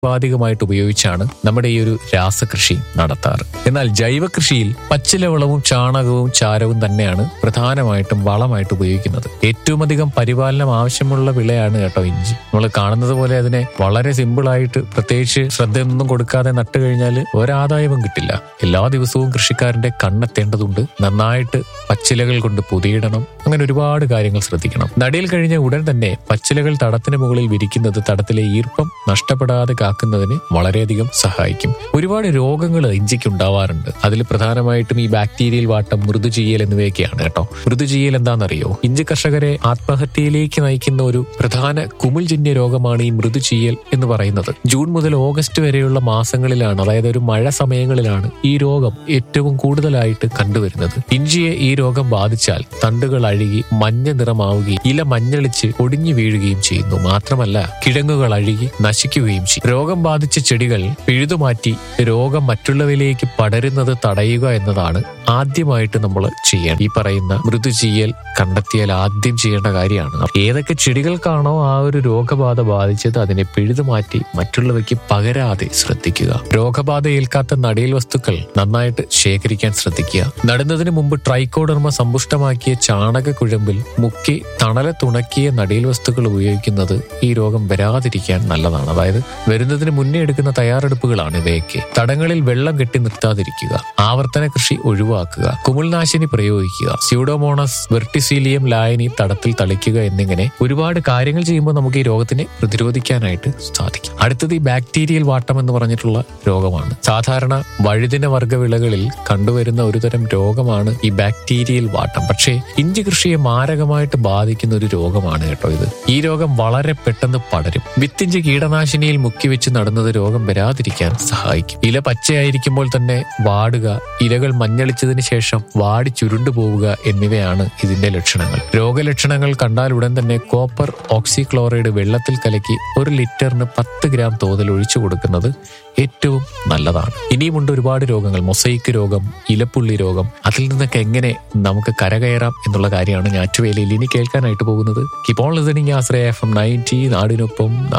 ആനുപാതികമായിട്ട് ഉപയോഗിച്ചാണ് നമ്മുടെ ഈ ഒരു രാസകൃഷി നടത്താറ്. എന്നാൽ ജൈവ കൃഷിയിൽ പച്ചിലവളവും ചാണകവും ചാരവും തന്നെയാണ് പ്രധാനമായിട്ടും വളമായിട്ട് ഉപയോഗിക്കുന്നത്. ഏറ്റവും അധികം പരിപാലനം ആവശ്യമുള്ള വിളയാണ് കേട്ടോ ഇഞ്ചി. നമ്മൾ കാണുന്നത് പോലെ അതിനെ വളരെ സിമ്പിളായിട്ട് പ്രത്യേകിച്ച് ശ്രദ്ധയൊന്നും കൊടുക്കാതെ നട്ടു കഴിഞ്ഞാൽ ഒരാദായവും കിട്ടില്ല. എല്ലാ ദിവസവും കൃഷിക്കാരന്റെ കണ്ണെത്തേണ്ടതുണ്ട്. നന്നായിട്ട് പച്ചിലകൾ കൊണ്ട് പൊതിയിടണം. അങ്ങനെ ഒരുപാട് കാര്യങ്ങൾ ശ്രദ്ധിക്കണം. നടീൽ കഴിഞ്ഞ ഉടൻ തന്നെ പച്ചിലകൾ തടത്തിന് മുകളിൽ വിരിക്കുന്നത് തടത്തിലെ ഈർപ്പം നഷ്ടപ്പെടാതെ കാക്കുന്നതിന് വളരെയധികം സഹായിക്കും. ഒരുപാട് രോഗങ്ങൾ ഇഞ്ചിക്ക് ഉണ്ടാവാറുണ്ട്. അതിൽ പ്രധാനമായിട്ടും ഈ ബാക്ടീരിയൽ വാട്ടം, മൃദുചീയൽ എന്നിവയൊക്കെയാണ് കേട്ടോ. മൃദുചീയൽ എന്താണെന്നറിയോ? ഇഞ്ചി കർഷകരെ ആത്മഹത്യയിലേക്ക് നയിക്കുന്ന ഒരു പ്രധാന കുമിൾജന്യ രോഗമാണ് ഈ മൃദുചീയൽ എന്ന് പറയുന്നത്. ജൂൺ മുതൽ ഓഗസ്റ്റ് വരെയുള്ള മാസങ്ങളിലാണ്, അതായത് ഒരു മഴ സമയങ്ങളിലാണ് ഈ രോഗം ഏറ്റവും കൂടുതലായിട്ട് കണ്ടുവരുന്നത്. ഇഞ്ചിയെ ഈ രോഗം ബാധിച്ചാൽ തണ്ടുകൾ അഴുകി മഞ്ഞ നിറമാവുകയും ഇല മഞ്ഞളിച്ച് ഒടിഞ്ഞു വീഴുകയും ചെയ്യുന്നു. മാത്രമല്ല കിഴങ്ങുകൾ അഴുകി നശിക്കുകയും ചെയ്യും. രോഗം ബാധിച്ച ചെടികൾ പിഴുതുമാറ്റി രോഗം മറ്റുള്ളവയിലേക്ക് പടരുന്നത് തടയുക എന്നതാണ് ആദ്യമായിട്ട് നമ്മൾ ചെയ്യേണ്ടത്. ഈ പറയുന്ന മൃദുചീയൽ കണ്ടെത്തിയാൽ ആദ്യം ചെയ്യേണ്ട കാര്യമാണ്. ഏതൊക്കെ ചെടികൾക്കാണോ ആ ഒരു രോഗബാധ ബാധിച്ചത് അതിനെ പിഴുതുമാറ്റി മറ്റുള്ളവയ്ക്ക് പകരാതെ ശ്രദ്ധിക്കുക. രോഗബാധ ഏൽക്കാത്ത നടീൽ വസ്തുക്കൾ നന്നായിട്ട് ശേഖരിക്കാൻ ശ്രദ്ധിക്കുക. നടുന്നതിന് മുമ്പ് ട്രൈക്കോഡർമ സമ്പുഷ്ടമാക്കിയ ചാണക കുഴമ്പിൽ മുക്കി തണലത്തുണക്കിയ നടീൽ വസ്തുക്കൾ ഉപയോഗിക്കുന്നത് ഈ രോഗം വരാതിരിക്കാൻ നല്ലതാണ്. അതായത് വരുന്നതിന് മുന്നേ എടുക്കുന്ന തയ്യാറെടുപ്പുകളാണ് ഇവയൊക്കെ. തടങ്ങളിൽ വെള്ളം കെട്ടി നിർത്താതിരിക്കുക. ആവർത്തന കൃഷി ഒഴിവാക്കുക. കുമിൾനാശിനി പ്രയോഗിക്കുക. സ്യൂഡോമോണസ് വെർട്ടിസീലിയം ലായനി തടത്തിൽ തളിക്കുക എന്നിങ്ങനെ ഒരുപാട് കാര്യങ്ങൾ ചെയ്യുമ്പോൾ നമുക്ക് ഈ രോഗത്തിനെ പ്രതിരോധിക്കാനായിട്ട് സാധിക്കും. അടുത്തത് ഈ ബാക്ടീരിയൽ വാട്ടം എന്ന് പറഞ്ഞിട്ടുള്ള രോഗമാണ്. സാധാരണ വഴുതിന വർഗ്ഗ വിളകളിൽ കണ്ടുവരുന്ന ഒരുതരം രോഗമാണ് ഈ ബാക്ടീരിയൽ വാട്ടം. പക്ഷേ ഇഞ്ചി കൃഷിയെ മാരകമായിട്ട് ബാധിക്കുന്ന ഒരു രോഗമാണ് കേട്ടോ ഇത്. ഈ രോഗം വളരെ പെട്ടെന്ന് പടരും. വിത്തിഞ്ചി കീടനാശിനിയിൽ മുക്കിവെച്ച് നടുന്നത് രോഗം വരാതിരിക്കാൻ സഹായിക്കും. ഇല പച്ചയായിരിക്കുമ്പോൾ തന്നെ വാടുക, ഇലകൾ മഞ്ഞളിച്ചതിന് ശേഷം വാടി ചുരുണ്ടു പോവുക എന്നിവയാണ് ഇതിന്റെ ലക്ഷണങ്ങൾ. രോഗലക്ഷണങ്ങൾ കണ്ടാൽ ഉടൻ തന്നെ കോപ്പർ ഓക്സിക്ലോറൈഡ് വെള്ളത്തിൽ കലക്കി 1 ലിറ്ററിന് 10 ഗ്രാം തോതിൽ ഒഴിച്ചു കൊടുക്കുന്നത് ഏറ്റവും നല്ലതാണ്. ഇനിയുമുണ്ട് ഒരുപാട് രോഗങ്ങൾ. മൊസൈക്ക് രോഗം, ഇലപ്പുള്ളി രോഗം. അതിൽ നിന്നൊക്കെ എങ്ങനെ നമുക്ക് കരകയറാം എന്നുള്ള കാര്യമാണ് ഞാറ്റുവേലയിൽ ഇനി കേൾക്കാനായിട്ട് പോകുന്നത്. Keep on listening Ashraya FM 90 നാടിനൊപ്പം.